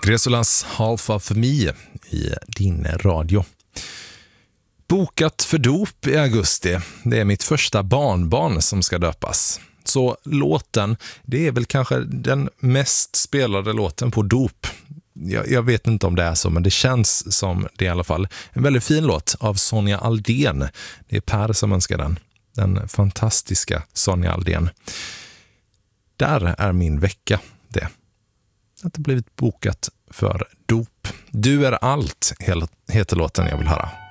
Gresolas Half of Me i din radio. Bokat för dop i augusti. Det är mitt första barnbarn som ska döpas. Så låten, det är väl kanske den mest spelade låten på dop. Jag vet inte om det är så, men det känns som det i alla fall. En väldigt fin låt av Sonja Aldén. Det är Per som önskar den. Den fantastiska Sonja Aldén. Där är min vecka det. Att det blivit bokat för dop. Du är allt, heter låten jag vill höra.